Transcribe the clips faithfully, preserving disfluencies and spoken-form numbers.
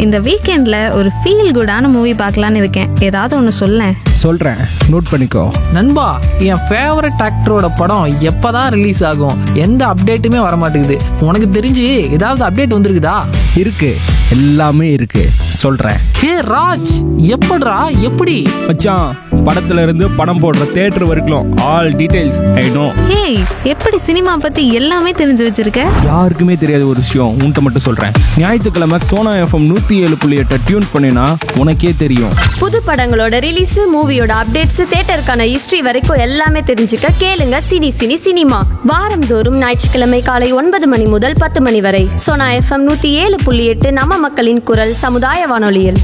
இந்த வீக்கெண்ட்ல ஒரு ஃபீல் குடான மூவி பார்க்கலான்னு இருக்கேன். ஏதாவது ஒன்று சொல்லேன். சொல்றேன், நோட் பண்ணிக்கோ. நண்பா, என் ஃபேவரட் ஆக்டரோட படம் எப்பதான் ரிலீஸ் ஆகும்? எந்த அப்டேட்டுமே வர மாட்டேங்குது. உனக்கு தெரிஞ்சு ஏதாவது அப்டேட் வந்திருக்குதா? இருக்கு, எல்லாமே இருக்கு, சொல்றேன். ஹே ராஜ், எப்படிடா? எப்படி மச்சான், படத்துல இருந்து படம் போடுற தியேட்டர் வரைக்கும் ஆல் டீடைல்ஸ் ஐ நோ. ஏய், எப்படி சினிமா பத்தி எல்லாமே தெரிஞ்சு வச்சிருக்க? யாருக்குமே தெரியாத ஒரு விஷயம் உன்கிட்ட மட்டும் சொல்றேன். ஞாயிற்றுக்கிழமை சோனா எஃப்எம் நூத்தி ஏழு புள்ளி எட்டை டியூன் பண்ணினா உனக்கே தெரியும். புது படங்களோட ரிலீஸ், மூவியோட அப்டேட்ஸ், தியேட்டருக்கான ஹிஸ்டரி வரைக்கும் எல்லாமே தெரிஞ்சுக்க கேளுங்க சினி சினி சினிமா. வாரந்தோறும் ஞாயிற்றுக்கிழமை காலை ஒன்பது மணி முதல் பத்து மணி வரை சோனா எஃப்எம் நூத்தி ஏழு புள்ளி எட்டு நம்ம மக்களின் குரல் சமுதாய வானொலியில்.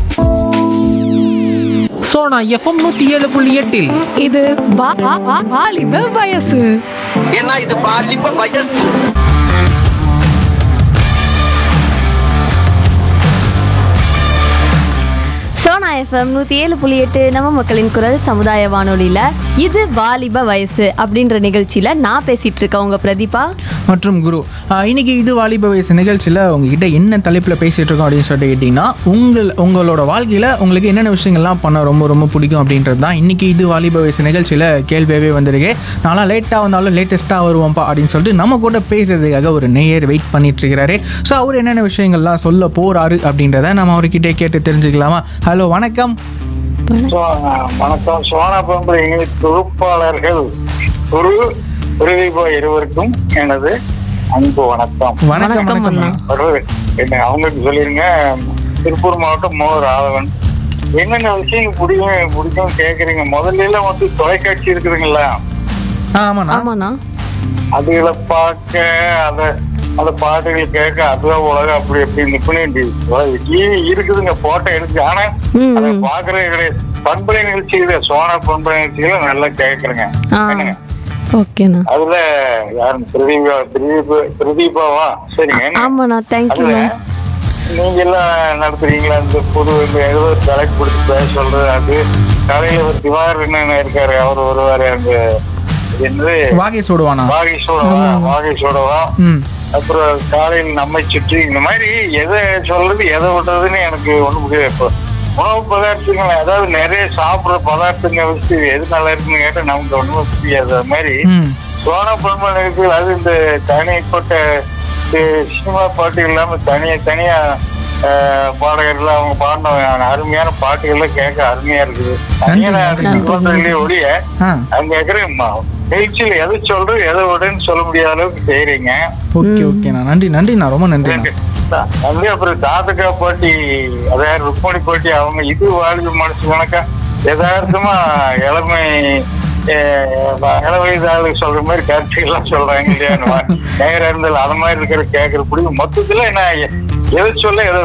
சோனா எஃப்எம் நூத்தி ஏழு புள்ளி எட்டில் இது வா- வா- வா- வாலிப வயசு. ஏன்னா இது பாலிப்ப வயசு. சோனா எஃப்எம் நூத்தி ஏழு புள்ளி எட்டு நம்ம மக்களின் குரல் சமுதாய வானொலியில இது வாலிப வயசு அப்படின்ற நிகழ்ச்சியில நான் பேசிட்டு இருக்கேன் உங்க பிரதீபா மற்றும் குரு. ஆஹ் இன்னைக்கு இது வாலிப வயசு நிகழ்ச்சியில் உங்ககிட்ட என்ன தலைப்பில் பேசிகிட்டு இருக்கோம் அப்படின்னு சொல்லிட்டு கேட்டிங்கன்னா, உங்கள் உங்களோட வாழ்க்கையில் உங்களுக்கு என்னென்ன விஷயங்கள்லாம் பண்ண ரொம்ப ரொம்ப பிடிக்கும் அப்படின்றது தான் இன்றைக்கி இது வாலிப வயசு நிகழ்ச்சியில் கேள்வியாகவே வந்திருக்கு. நான்லாம் லேட்டாக வந்தாலும் லேட்டஸ்ட்டாக வருவோம்ப்பா அப்படின்னு சொல்லிட்டு நம்ம கூட பேசுறதுக்காக ஒரு நேயர் வெயிட் பண்ணிட்டு இருக்கிறாரு. ஸோ அவர் என்னென்ன விஷயங்கள்லாம் சொல்ல போகிறாரு அப்படின்றத நம்ம அவர்கிட்ட கேட்டு தெரிஞ்சுக்கலாமா? ஹலோ, வணக்கம். வணக்கம். சோனா பம்பரை தொகுப்பாளர்கள் குரு பிரதீபா இருவருக்கும் எனது அன்பு வணக்கம். வணக்கம் வணக்கம். என்ன அவங்களுக்கு சொல்லிருங்க. திருப்பூர் மாவட்டம் மோ ராதவன். என்னென்ன விஷயம் பிடிக்கும் பிடிக்கும் கேக்குறீங்க? முதல்ல எல்லாம் வந்து தொலைக்காட்சி இருக்குதுங்களா? ஆமாண்ணா. ஆமாண்ணா. அதுகளை பார்க்க, அத அந்த பாட்டுகள் கேட்க, அதுதான் உலகம் அப்படி எப்படி நிப்பணி டிவி இருக்குதுங்க, போட்டோ எடுத்து. ஆனா அதை பாக்குறது கிடையாது. பண்பலை நிகழ்ச்சிகளை, சோனா பண்பலை நிகழ்ச்சிகளை நல்லா கேட்கறேங்க. என்னங்க ஓகேண்ணா. அதுல யாரும் பிரதீபா பிரதீபா பிரதீபாவா? சரிங்க. ஆமாண்ணா, தேங்க்யூ. நீங்க எல்லாம் நடத்துறீங்களா இந்த புது ஏதோ தலைக்கு கொடுத்து பேச சொல்றது? அது காலையில ஒரு திவாகர் என்ன இருக்காரு, அவர் வருவாரு. அந்த என்னது வாகேஷோடவானா? வாகேஷோடவா வாகேஷோடவா அப்புறம் காலையில் நம்மை சுற்றி, இந்த மாதிரி எதை சொல்றது எதை விடுறதுன்னு எனக்கு ஒண்ணு புரியல. இப்போ உணவு பதார்த்தங்கள், அதாவது நிறைய சாப்பிடுற பதார்த்தங்கள் வச்சு எது நல்லா இருக்குன்னு கேட்டா நமக்கு ஒண்ணுமே புரியாது. அது மாதிரி சோனா பண்பலை நிகழ்ச்சிகள், அது இந்த தனிப்பட்ட சினிமா பாட்டு இல்லாம தனியா தனியா பாடகர்கள் அவங்க பாடின அருமையான பாட்டுகள்லாம் கேட்க அருமையா இருக்குது. தனியா ஒழிய அங்க இருக்கிற நிகழ்ச்சியில எதை சொல்றது எதை விடன்னு சொல்ல முடியாத அளவுக்கு செய்யறீங்க. ஓகே ஓகேண்ணா, நன்றி நன்றிண்ணா, ரொம்ப நன்றி நன்றி. அப்புறம் தாத்தகா பாட்டி, அதாவது ருக்மணி பாட்டி, அவங்க இது வாலிப மனசு கணக்கா யதார்த்தமா இளமை இள வயது ஆளுக்கு சொல்ற மாதிரி கருத்துக்கெல்லாம் சொல்றாங்க இல்லையா? நேரம் இருந்தாலும் அது மாதிரி இருக்கிற கேட்கற பிடிக்கும். மொத்தத்துல என்ன எதை சொல்ல எதை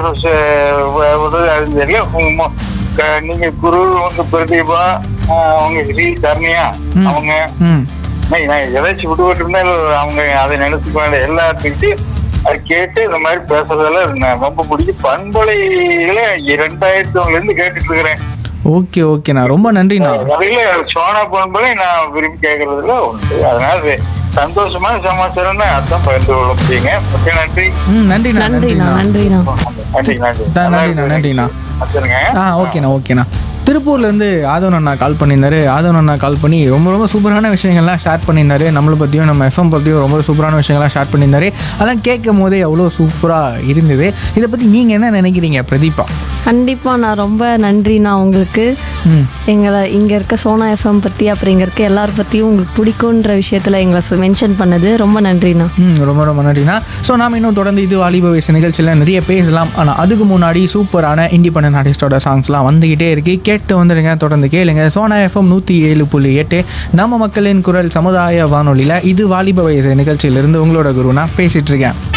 அது தெரியல. நீங்க குரு, உங்க பிரதீபா, அவங்க ஸ்ரீ தர்ணியா, அவங்க ஏதாச்சும் விட்டுவிட்டு இருந்தா அவங்க அதை நினைச்சுக்க வேண்டிய எல்லாத்துக்கிட்டையும் அதை கேட்டு இந்த மாதிரி பேசுறதெல்லாம் ரொம்ப பிடிக்கும். பண்பலையில இரண்டாயிரத்தி ஒண்ணுல இருந்து கேட்டுட்டு இருக்கிறேன். ஓகே ஓகேண்ணா, ரொம்ப நன்றிண்ணா. வரையில சோனா பண்பலை நான் விரும்பி கேட்கறதுல உண்டு. அதனால சந்தோஷமான சமாச்சாரம் தான் அதான் பகிர்ந்து கொள்ள முடியுங்க. ஓகே, நன்றி. நன்றி நன்றிண்ணா. நன்றிண்ணா. நன்றி நன்றி நன்றிண்ணா நன்றிண்ணா. வச்சுருங்க. ஆ ஓகேண்ணா ஓகேண்ணா. திருப்பூர்லேருந்து ஆதவன் அண்ணா கால் பண்ணியிருந்தாரு. ஆதவன் அண்ணா கால் பண்ணி ரொம்ப ரொம்ப சூப்பரான விஷயங்கள்லாம் ஷேர் பண்ணியிருந்தாரு. நம்மளை பற்றியும் நம்ம எஃப்எம் பற்றியும் ரொம்ப சூப்பரான விஷயங்கள்லாம் ஷேர் பண்ணியிருந்தாரு. அதெல்லாம் கேட்கும் போதே அவ்வளோ சூப்பராக இருந்தது. இதை பற்றி நீங்கள் என்ன நினைக்கிறீங்க பிரதீபா? கண்டிப்பாக நான் ரொம்ப நன்றிண்ணா உங்களுக்கு. எங்களை இங்கே இருக்க சோனா எஃப்எம் பற்றி, அப்புறம் இங்கே இருக்க எல்லார பற்றியும் உங்களுக்கு பிடிக்குன்ற விஷயத்தில் எங்களை மென்ஷன் பண்ணது ரொம்ப நன்றிண்ணா. ம் ரொம்ப ரொம்ப நன்றிண்ணா. ஸோ நாம் இன்னும் தொடர்ந்து இது வாலிப வயசு நிகழ்ச்சியில் நிறைய பேசலாம். ஆனால் அதுக்கு முன்னாடி சூப்பரான இண்டிபெண்டன்ட் ஆர்டிஸ்டோட சாங்ஸ்லாம் வந்துக்கிட்டே இருக்குது. கேட்டு வந்துடுங்க, தொடர்ந்து கேளுங்க. சோனா எஃப்எம் நூற்றி ஏழு புள்ளி எட்டு நம்ம மக்களின் குரல் சமுதாய வானொலியில் இது வாலிப வயசு நிகழ்ச்சியிலிருந்து உங்களோட குருனா பேசிகிட்டு இருக்கேன்.